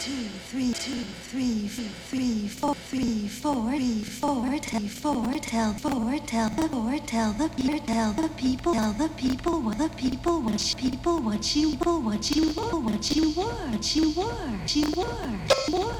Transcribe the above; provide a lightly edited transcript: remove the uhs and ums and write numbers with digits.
two, three, two, three, three, four, three, four, three, four, tell four, tell four, tell the four, tell the peer, tell the people what the people what you were, what you were, what you were, what you were, what you were.